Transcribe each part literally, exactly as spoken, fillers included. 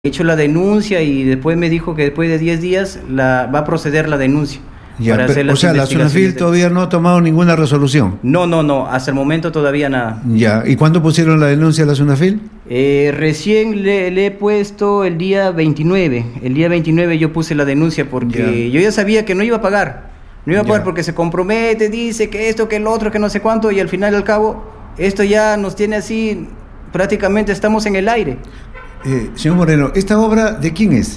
He hecho la denuncia y después me dijo que después de diez días la, va a proceder la denuncia. Ya, para pero, hacer las o sea, la SUNAFIL todavía no ha tomado ninguna resolución. No, no, no, hasta el momento todavía nada. Ya, ¿y cuándo pusieron la denuncia a la SUNAFIL? Eh, recién le, le he puesto el día veintinueve. El día veintinueve yo puse la denuncia porque ya. yo ya sabía que no iba a pagar. No iba a pagar ya. porque se compromete, dice que esto, que el otro, que no sé cuánto, y al final y al cabo, esto ya nos tiene así, prácticamente estamos en el aire. Eh, señor Moreno, ¿esta obra de quién es?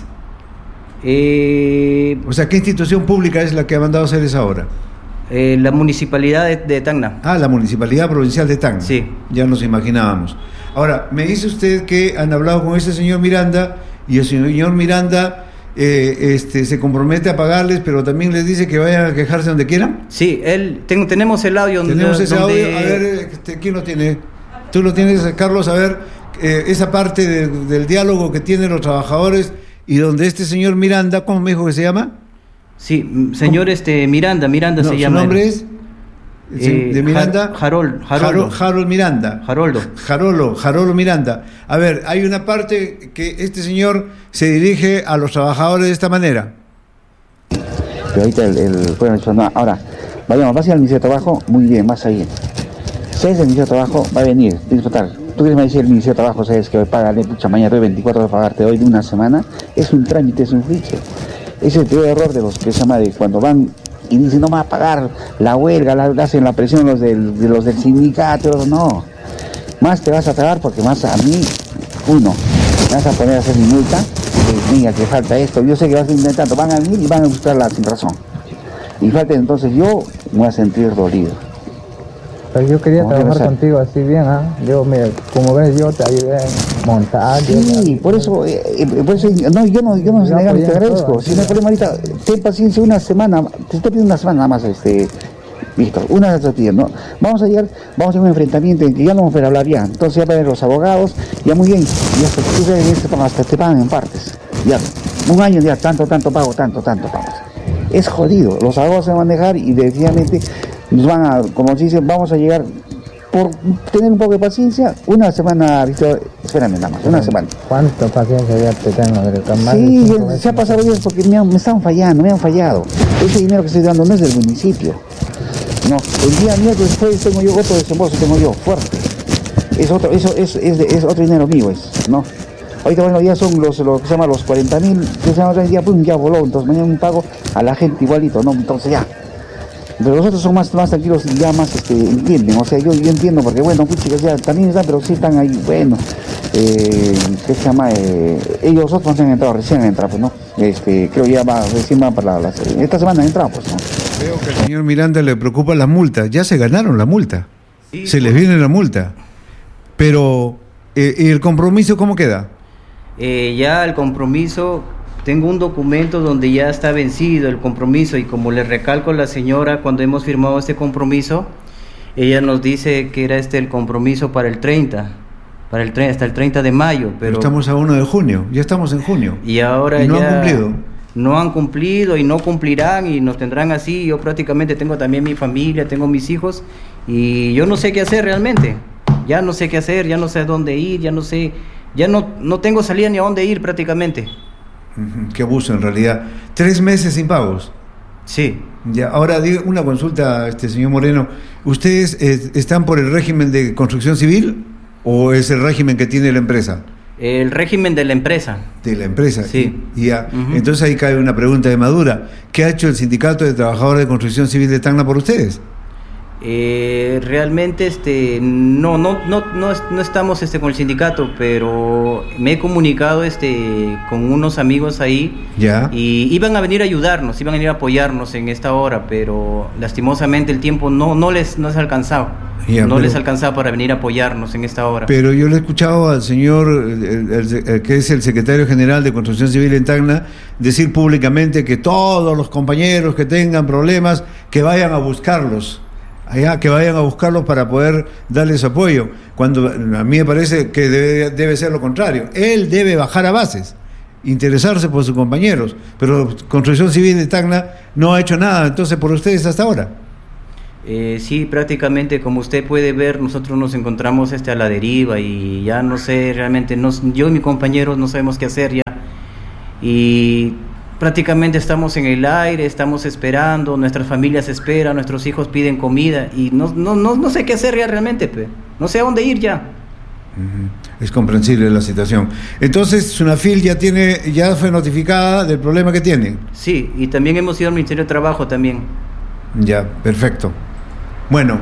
Eh, o sea, ¿qué institución pública es la que ha mandado a hacer esa obra? Eh, la municipalidad de, de Tacna. Ah, la municipalidad provincial de Tacna. Sí. Ya nos imaginábamos. Ahora, me dice usted que han hablado con ese señor Miranda y el señor Miranda eh, este, se compromete a pagarles, pero también les dice que vayan a quejarse donde quieran. Sí, él, ten, tenemos el audio. Tenemos ese donde... audio. A ver, este, ¿quién lo tiene? Tú lo tienes, Carlos, a ver. Eh, esa parte de, del diálogo que tienen los trabajadores y donde este señor Miranda, ¿cómo me dijo que se llama? Sí, señor este Miranda, Miranda no, se llama. ¿Su nombre él. es? Eh, ¿De Miranda? Harold, Harold. Harold Miranda. Haroldo. Jarolo, Jarolo Miranda. A ver, hay una parte que este señor se dirige a los trabajadores de esta manera. Pero ahorita el, el bueno, no, ahora, vayamos, vas a ir al Ministerio de Trabajo, muy bien, vas a ir. Si es el Ministerio de Trabajo, va a venir, disfrutar. Tú quieres me decir el Ministerio de Trabajo, sabes que págale, pucha, mañana doy veinticuatro de pagarte hoy de una semana, es un trámite, es un juicio. Ese es el peor error de los que se llama de cuando van y dicen no me va a pagar la huelga, la, hacen la presión los del, de los del sindicato, no. Más te vas a pagar porque más a mí, uno, me vas a poner a hacer mi multa, que diga que falta esto, yo sé que vas a intentar, van a venir y van a buscarla sin razón. Y falta entonces yo me voy a sentir dolido. Pero yo quería trabajar contigo así bien, ¿ah? ¿eh? Yo, mira, como ves, yo te ayudé a montar. Sí, por eso, eh, por eso, no, yo no, yo no sé negar, te agradezco. Si no hay problema ahorita, ten paciencia una semana, te estoy pidiendo una semana nada más, este, Víctor, una vez te estoy pidiendo. Vamos a llegar, vamos a un enfrentamiento en que ya no vamos a hablar ya. Entonces ya van a ver los abogados, ya muy bien, ya hasta, tú sabes, hasta te pagan en partes. Ya, un año ya, tanto, tanto pago, tanto, tanto pago. Es jodido, los abogados se van a manejar y definitivamente nos van a, como se dice, vamos a llegar, por tener un poco de paciencia, una semana, Víctor, espérame nada más, una semana. ¿Cuánta paciencia ya te tengo? Sí, se ha pasado días porque me, han, me están fallando, me han fallado. Ese dinero que estoy dando no es del municipio. No, el día miércoles después tengo yo otro desembolso, tengo yo, fuerte. Es otro, eso es, es, es, es otro dinero mío, es, ¿no? Ahorita, bueno, ya son los, lo que se llama los cuarenta mil, que se llama ya, pum, ya voló, entonces mañana un pago a la gente igualito, ¿no? Entonces ya. Pero los otros son más, más tranquilos y ya más este, entienden, o sea, yo, yo entiendo, porque bueno, pues chicos, ya también están, pero sí están ahí, bueno, eh, ¿qué se llama? Eh, ellos otros han entrado, recién han entrado, pues, ¿no? Este, creo ya va, recién van para la, la, esta semana han entrado, pues, ¿no? Veo que al señor Miranda le preocupa la multa, ya se ganaron la multa, sí, se les viene la multa, pero, eh, ¿y el compromiso cómo queda? Eh, ya el compromiso... Tengo un documento donde ya está vencido el compromiso y como le recalco a la señora cuando hemos firmado este compromiso, ella nos dice que era este el compromiso para el treinta, para el treinta, hasta el treinta de mayo. Pero, pero estamos a uno de junio, ya estamos en junio. Y ahora y no ya han cumplido. No han cumplido y no cumplirán y nos tendrán así. Yo prácticamente tengo también mi familia, tengo mis hijos y yo no sé qué hacer realmente. Ya no sé qué hacer, ya no sé a dónde ir, ya no sé, ya no, no tengo salida ni a dónde ir prácticamente. Qué abuso en realidad. Tres meses sin pagos. Sí. Ya, ahora diga una consulta, este señor Moreno. ¿Ustedes eh, están por el régimen de construcción civil o es el régimen que tiene la empresa? El régimen de la empresa. De la empresa. Sí. Y, ya. Uh-huh. Entonces ahí cae una pregunta de Madura. ¿Qué ha hecho el Sindicato de Trabajadores de Construcción Civil de Tacna por ustedes? Eh, realmente este no no no no no estamos este con el sindicato, pero me he comunicado este con unos amigos ahí ya y iban a venir a ayudarnos, iban a venir a apoyarnos en esta hora, pero lastimosamente el tiempo no no les no les alcanzaba. Ya, no pero, les alcanzaba para venir a apoyarnos en esta hora. Pero yo le he escuchado al señor, el, el, el, que es el secretario general de Construcción Civil en Tacna, decir públicamente que todos los compañeros que tengan problemas, que vayan a buscarlos. Allá, que vayan a buscarlos para poder darles apoyo, cuando a mí me parece que debe, debe ser lo contrario. Él debe bajar a bases, interesarse por sus compañeros, pero Construcción Civil de Tacna no ha hecho nada entonces por ustedes hasta ahora. Eh, sí, prácticamente como usted puede ver, nosotros nos encontramos este, a la deriva y ya no sé, realmente, no, yo y mi compañero no sabemos qué hacer ya. Y prácticamente estamos en el aire, estamos esperando, nuestras familias esperan, nuestros hijos piden comida y no, no, no, no sé qué hacer ya realmente, pe. No sé a dónde ir ya. Es comprensible la situación. Entonces, Sunafil ya tiene, ya fue notificada del problema que tienen. Sí, y también hemos ido al Ministerio de Trabajo también. Ya, perfecto. Bueno,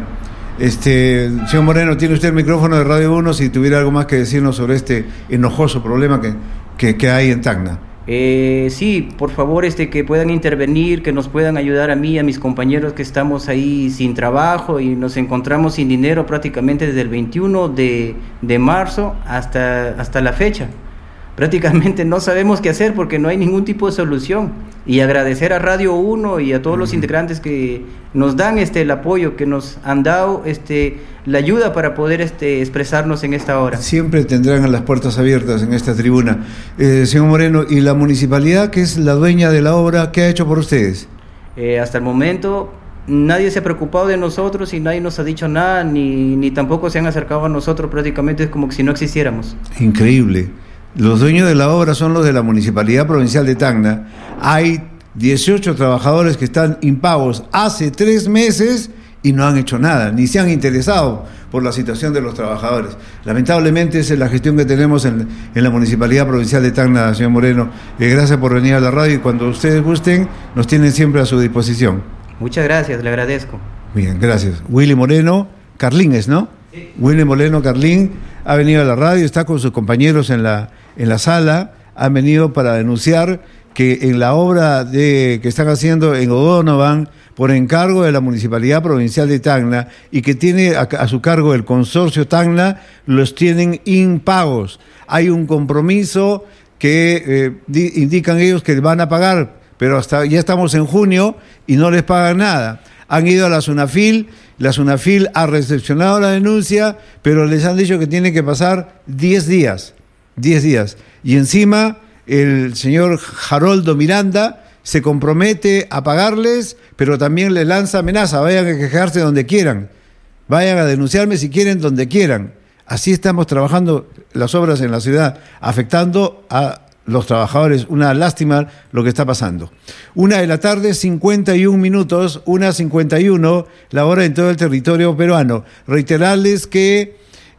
este, señor Moreno, tiene usted el micrófono de Radio uno si tuviera algo más que decirnos sobre este enojoso problema que, que, que hay en Tacna. Eh, sí, por favor, este, que puedan intervenir, que nos puedan ayudar a mí y a mis compañeros que estamos ahí sin trabajo y nos encontramos sin dinero prácticamente desde el veintiuno de marzo hasta, hasta la fecha. Prácticamente no sabemos qué hacer porque no hay ningún tipo de solución. Y agradecer a Radio uno y a todos los integrantes que nos dan este el apoyo, que nos han dado este la ayuda para poder este expresarnos en esta hora. Siempre tendrán las puertas abiertas en esta tribuna. Eh, señor Moreno, ¿y la municipalidad, que es la dueña de la obra, qué ha hecho por ustedes? Eh, hasta el momento nadie se ha preocupado de nosotros y nadie nos ha dicho nada, ni, ni tampoco se han acercado a nosotros, prácticamente es como que si no existiéramos. Increíble. Los dueños de la obra son los de la Municipalidad Provincial de Tacna. Hay dieciocho trabajadores que están impagos hace tres meses y no han hecho nada, ni se han interesado por la situación de los trabajadores. Lamentablemente esa es la gestión que tenemos en, en la Municipalidad Provincial de Tacna, señor Moreno. Eh, gracias por venir a la radio y cuando ustedes gusten nos tienen siempre a su disposición. Muchas gracias, le agradezco. Bien, gracias. Willy Moreno, Carlín es, ¿no? Sí. Willy Moreno Carlín ha venido a la radio, está con sus compañeros en la, en la sala, han venido para denunciar que en la obra de, que están haciendo en O'Donovan, por encargo de la Municipalidad Provincial de Tacna y que tiene a, a su cargo el consorcio Tacna, los tienen impagos. Hay un compromiso que eh, di, indican ellos que van a pagar, pero hasta ya estamos en junio y no les pagan nada. Han ido a la Sunafil, la Sunafil ha recepcionado la denuncia, pero les han dicho que tiene que pasar diez días, diez días. Y encima el señor Haroldo Miranda se compromete a pagarles, pero también le lanza amenaza, vayan a quejarse donde quieran, vayan a denunciarme si quieren donde quieran. Así estamos trabajando las obras en la ciudad, afectando a los trabajadores. Una lástima lo que está pasando. Una de la tarde, cincuenta y un minutos, una cincuenta y uno, la hora en todo el territorio peruano. Reiterarles que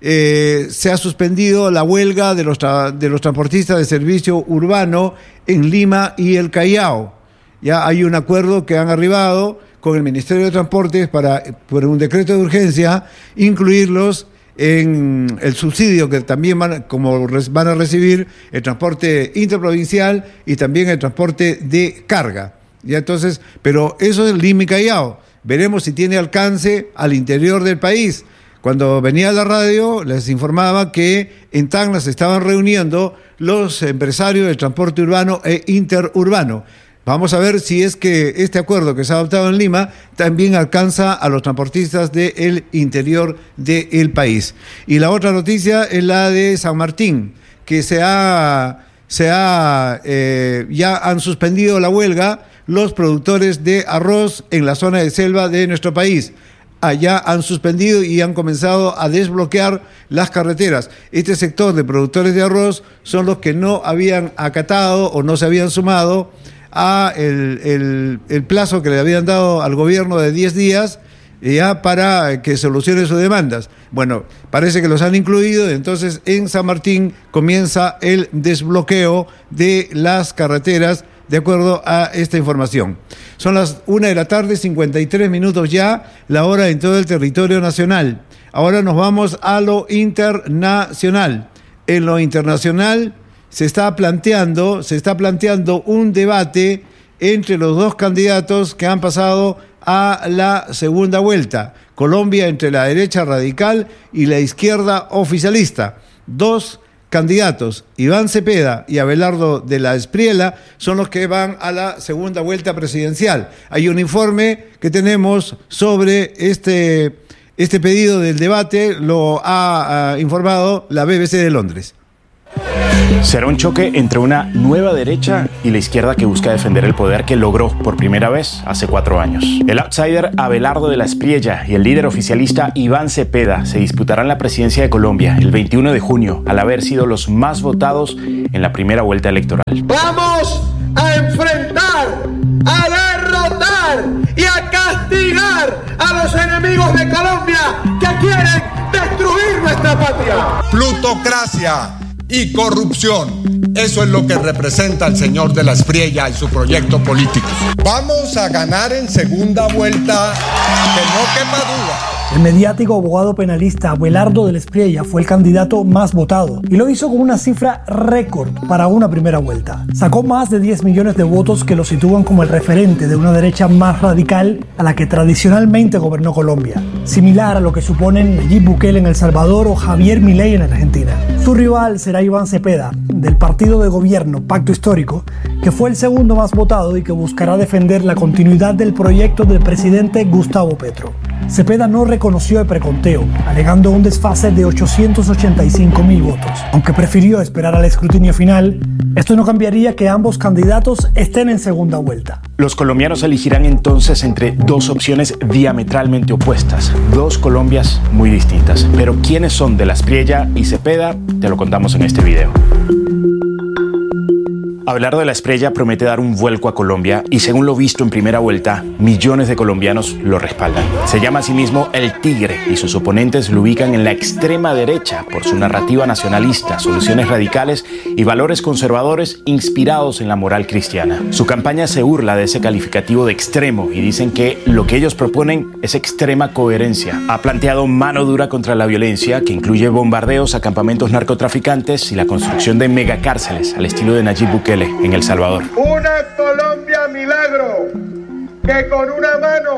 eh, se ha suspendido la huelga de los, tra- de los transportistas de servicio urbano en Lima y el Callao. Ya hay un acuerdo que han arribado con el Ministerio de Transportes para, por un decreto de urgencia, incluirlos en el subsidio que también van, como van a recibir el transporte interprovincial y también el transporte de carga. Ya entonces, pero eso es Lima y Callao. Veremos si tiene alcance al interior del país. Cuando venía a la radio les informaba que en Tacna se estaban reuniendo los empresarios del transporte urbano e interurbano. Vamos a ver si es que este acuerdo que se ha adoptado en Lima también alcanza a los transportistas del interior del país. Y la otra noticia es la de San Martín, que se ha, se ha eh, ya han suspendido la huelga los productores de arroz en la zona de selva de nuestro país. Allá han suspendido y han comenzado a desbloquear las carreteras. Este sector de productores de arroz son los que no habían acatado o no se habían sumado a el, el, el plazo que le habían dado al gobierno de diez días ya para que solucione sus demandas. Bueno, parece que los han incluido, entonces en San Martín comienza el desbloqueo de las carreteras de acuerdo a esta información. Son las una de la tarde, cincuenta y tres minutos ya, la hora en todo el territorio nacional. Ahora nos vamos a lo internacional. En lo internacional se está planteando, se está planteando un debate entre los dos candidatos que han pasado a la segunda vuelta. Colombia entre la derecha radical y la izquierda oficialista. Dos candidatos, Iván Cepeda y Abelardo de la Espriella, son los que van a la segunda vuelta presidencial. Hay un informe que tenemos sobre este, este pedido del debate, lo ha, ha informado la B B C de Londres. Será un choque entre una nueva derecha y la izquierda que busca defender el poder que logró por primera vez hace cuatro años. El outsider Abelardo de la Espriella y el líder oficialista Iván Cepeda se disputarán la presidencia de Colombia el veintiuno de junio, al haber sido los más votados en la primera vuelta electoral. Vamos a enfrentar, a derrotar y a castigar a los enemigos de Colombia que quieren destruir nuestra patria. Plutocracia y corrupción. Eso es lo que representa el señor de la Espriella y su proyecto político. Vamos a ganar en segunda vuelta, que no quepa duda. El mediático abogado penalista Abelardo de la Espriella fue el candidato más votado y lo hizo con una cifra récord para una primera vuelta. Sacó más de diez millones de votos que lo sitúan como el referente de una derecha más radical a la que tradicionalmente gobernó Colombia, similar a lo que suponen Nayib Bukele en El Salvador o Javier Milei en Argentina. Su rival será Iván Cepeda, del partido de gobierno Pacto Histórico, que fue el segundo más votado y que buscará defender la continuidad del proyecto del presidente Gustavo Petro. Cepeda no reconoció el preconteo, alegando un desfase de ochocientos ochenta y cinco mil votos. Aunque prefirió esperar al escrutinio final, esto no cambiaría que ambos candidatos estén en segunda vuelta. Los colombianos elegirán entonces entre dos opciones diametralmente opuestas, dos Colombias muy distintas. Pero ¿quiénes son de la Espriella y Cepeda? Te lo contamos en este video. Abelardo de la Espriella promete dar un vuelco a Colombia y, según lo visto en primera vuelta, millones de colombianos lo respaldan. Se llama a sí mismo El Tigre y sus oponentes lo ubican en la extrema derecha por su narrativa nacionalista, soluciones radicales y valores conservadores inspirados en la moral cristiana. Su campaña se burla de ese calificativo de extremo y dicen que lo que ellos proponen es extrema coherencia. Ha planteado mano dura contra la violencia, que incluye bombardeos a campamentos narcotraficantes y la construcción de megacárceles al estilo de Nayib Bukele en El Salvador. Una Colombia milagro que con una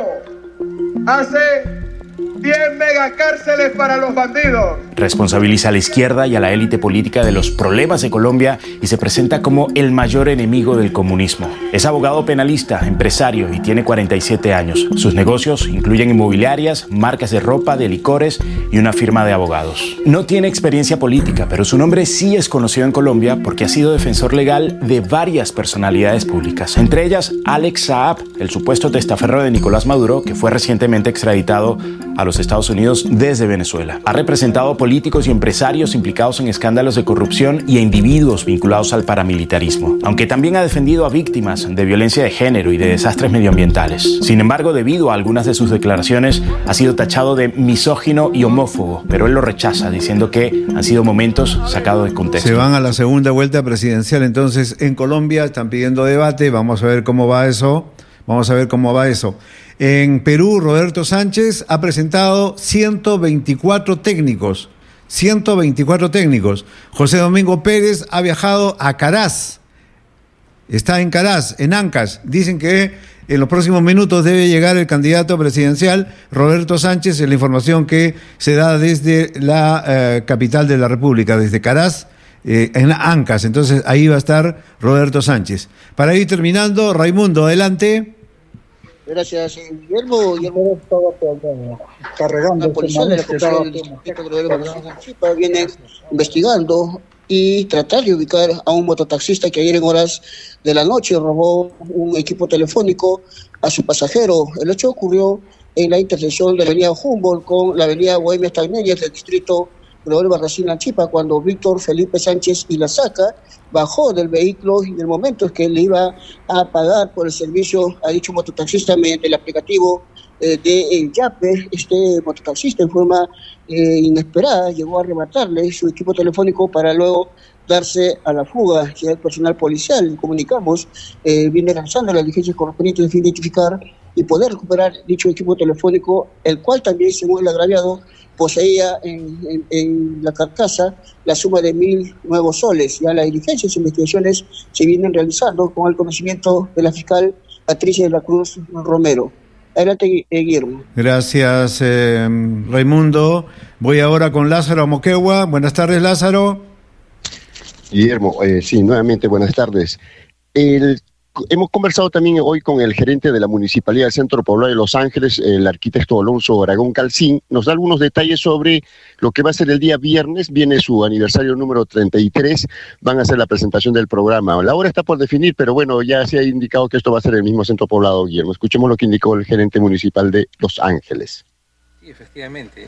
mano hace diez megacárceles para los bandidos. Responsabiliza a la izquierda y a la élite política de los problemas de Colombia y se presenta como el mayor enemigo del comunismo. Es abogado penalista, empresario y tiene cuarenta y siete años. Sus negocios incluyen inmobiliarias, marcas de ropa, de licores y una firma de abogados. No tiene experiencia política, pero su nombre sí es conocido en Colombia porque ha sido defensor legal de varias personalidades públicas, entre ellas Alex Saab, el supuesto testaferro de Nicolás Maduro, que fue recientemente extraditado a los Estados Unidos desde Venezuela. Ha representado políticos y empresarios implicados en escándalos de corrupción y a individuos vinculados al paramilitarismo, aunque también ha defendido a víctimas de violencia de género y de desastres medioambientales. Sin embargo, debido a algunas de sus declaraciones, ha sido tachado de misógino y homófobo, pero él lo rechaza, diciendo que han sido momentos sacados de contexto. Se van a la segunda vuelta presidencial entonces en Colombia, están pidiendo debate, vamos a ver cómo va eso, vamos a ver cómo va eso. En Perú, Roberto Sánchez ha presentado ciento veinticuatro técnicos, ciento veinticuatro técnicos. José Domingo Pérez ha viajado a Caraz, está en Caraz, en Ancash. Dicen que en los próximos minutos debe llegar el candidato presidencial Roberto Sánchez, es la información que se da desde la eh, capital de la República, desde Caraz, eh, en Ancash. Entonces ahí va a estar Roberto Sánchez. Para ir terminando, Raimundo, adelante. Gracias, Guillermo. Guillermo estaba cargando. La policía de la Policía del Distrito de Chipa viene investigando y tratar de ubicar a un mototaxista que ayer en horas de la noche robó un equipo telefónico a su pasajero. El hecho ocurrió en la intersección de la avenida Humboldt con la avenida Bohemia Stagnellas del distrito Gregorio Barracín Anchipa, cuando Víctor Felipe Sánchez Ilazaca bajó del vehículo y en el momento es que le iba a pagar por el servicio a dicho mototaxista mediante el aplicativo eh, de Yape. Este mototaxista en forma eh, inesperada llegó a arrebatarle su equipo telefónico para luego darse a la fuga. Ya el personal policial, le comunicamos, eh, viene realizando las diligencias correspondientes de identificar y poder recuperar dicho equipo telefónico, el cual también, según el agraviado, poseía en, en, en la carcasa la suma de mil nuevos soles. Ya las diligencias e investigaciones se vienen realizando con el conocimiento de la fiscal Patricia de la Cruz Romero. Adelante, eh, Guillermo. Gracias, eh, Raimundo. Voy ahora con Lázaro Moquegua. Buenas tardes, Lázaro. Guillermo, eh, sí, nuevamente buenas tardes. El hemos conversado también hoy con el gerente de la Municipalidad del Centro Poblado de Los Ángeles, el arquitecto Alonso Aragón Calcín. Nos da algunos detalles sobre lo que va a ser el día viernes. Viene su aniversario número treinta y tres. Van a hacer la presentación del programa. La hora está por definir, pero bueno, ya se ha indicado que esto va a ser el mismo Centro Poblado, Guillermo. Escuchemos lo que indicó el gerente municipal de Los Ángeles. Sí, efectivamente,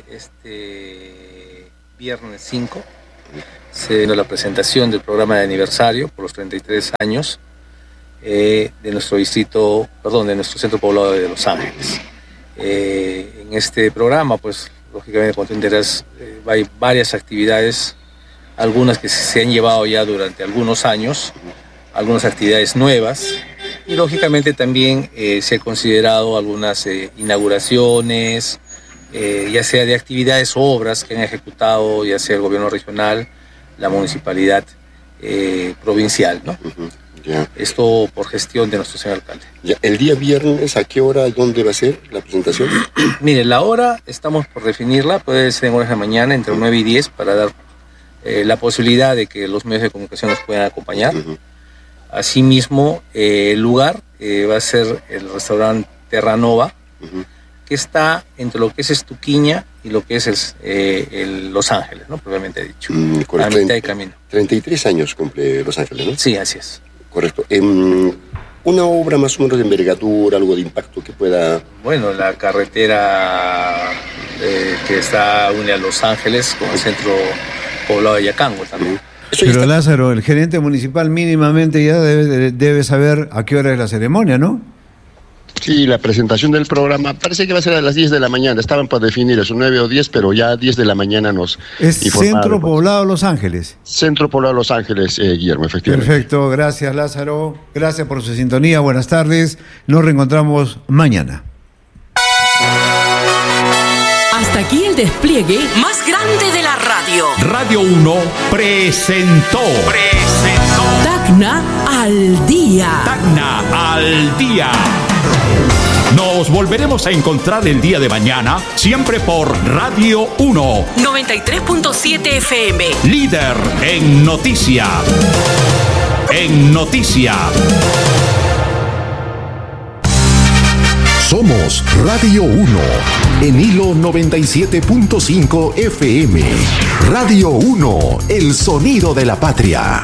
este viernes cinco se dio la presentación del programa de aniversario por los treinta y tres años eh, de nuestro distrito, perdón, de nuestro Centro Poblado de Los Ángeles. Eh, en este programa, pues, lógicamente, como tú enteras, eh, hay varias actividades, algunas que se han llevado ya durante algunos años, algunas actividades nuevas, y lógicamente también eh, se han considerado algunas eh, inauguraciones, eh, ya sea de actividades o obras que han ejecutado, ya sea el gobierno regional, la municipalidad eh, provincial, ¿no? Uh-huh. Yeah. Esto por gestión de nuestro señor alcalde. Yeah. ¿El día viernes a qué hora, dónde va a ser la presentación? Mire, la hora estamos por definirla, puede ser en horas de la mañana, entre nueve y diez, para dar eh, la posibilidad de que los medios de comunicación nos puedan acompañar. Uh-huh. Asimismo, eh, el lugar eh, va a ser el restaurante Terranova, uh-huh, que está entre lo que es Estuquiña y lo que es el, eh, el Los Ángeles, ¿no? Propiamente dicho. Mm, a mitad de camino. treinta y tres años cumple Los Ángeles, ¿no? Sí, así es. Correcto. Eh, una obra más o menos de envergadura, algo de impacto que pueda... Bueno, la carretera eh, que está une a Los Ángeles con el Centro Poblado de Yacango también. Uh-huh. Pero está... Lázaro, el gerente municipal mínimamente ya debe, debe saber a qué hora es la ceremonia, ¿no? Sí, la presentación del programa parece que va a ser a las diez de la mañana. Estaban por definir eso, nueve o diez, pero ya a diez de la mañana nos es informaron. Centro Poblado Los Ángeles. Centro Poblado Los Ángeles, eh, Guillermo, efectivamente. Perfecto, gracias Lázaro. Gracias por su sintonía, buenas tardes. Nos reencontramos mañana. Hasta aquí el despliegue más grande de la radio. Radio uno presentó. Presentó. Tacna al día. Tacna al día. Nos volveremos a encontrar el día de mañana, siempre por Radio uno. noventa y tres punto siete F M. Líder en noticia. En noticia. Somos Radio uno, en Hilo noventa y siete punto cinco F M. Radio uno, el sonido de la patria.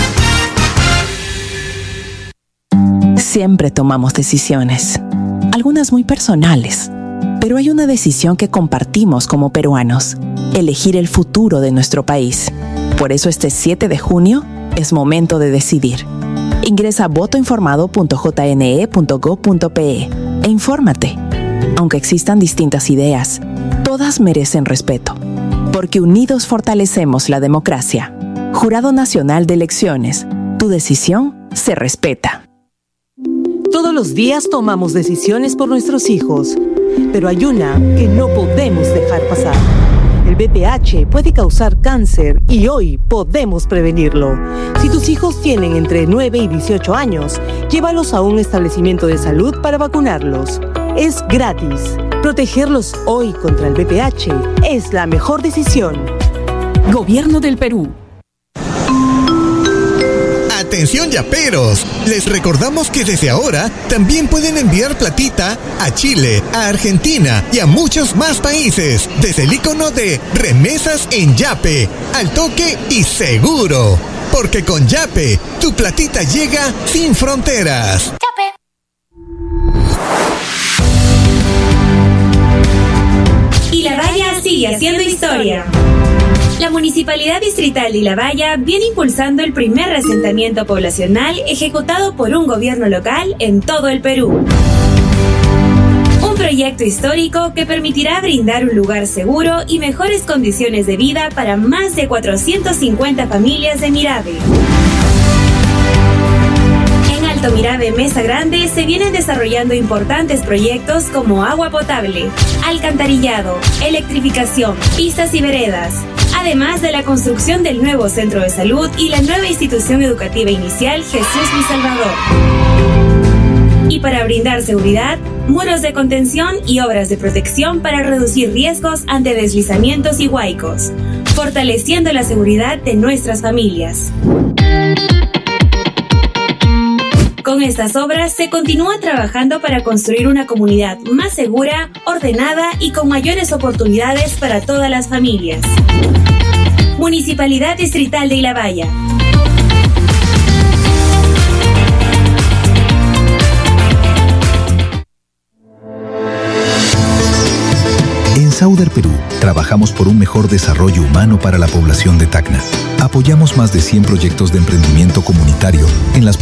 Siempre tomamos decisiones, algunas muy personales, pero hay una decisión que compartimos como peruanos: elegir el futuro de nuestro país. Por eso este siete de junio es momento de decidir. Ingresa a voto informado punto j n e punto gob punto p e e infórmate. Aunque existan distintas ideas, todas merecen respeto, porque unidos fortalecemos la democracia. Jurado Nacional de Elecciones, tu decisión se respeta. Todos los días tomamos decisiones por nuestros hijos, pero hay una que no podemos dejar pasar. El V I H puede causar cáncer y hoy podemos prevenirlo. Si tus hijos tienen entre nueve y dieciocho años, llévalos a un establecimiento de salud para vacunarlos. Es gratis. Protegerlos hoy contra el V I H es la mejor decisión. Gobierno del Perú. Atención yaperos, les recordamos que desde ahora también pueden enviar platita a Chile, a Argentina y a muchos más países desde el icono de remesas en Yape, al toque y seguro. Porque con Yape, tu platita llega sin fronteras. Yape. Y la valla sigue haciendo historia. La Municipalidad Distrital de Ilabaya viene impulsando el primer reasentamiento poblacional ejecutado por un gobierno local en todo el Perú. Un proyecto histórico que permitirá brindar un lugar seguro y mejores condiciones de vida para más de cuatrocientas cincuenta familias de Mirabe. En Alto Mirabe, Mesa Grande, se vienen desarrollando importantes proyectos como agua potable, alcantarillado, electrificación, pistas y veredas, además de la construcción del nuevo centro de salud y la nueva institución educativa inicial Jesús Mi Salvador. Y para brindar seguridad, muros de contención y obras de protección para reducir riesgos ante deslizamientos y huaicos, fortaleciendo la seguridad de nuestras familias. Con Con estas obras se continúa trabajando para construir una comunidad más segura, ordenada y con mayores oportunidades para todas las familias. Municipalidad Distrital de Ilabaya. En Sauder Perú, trabajamos por un mejor desarrollo humano para la población de Tacna. Apoyamos más de cien proyectos de emprendimiento comunitario en las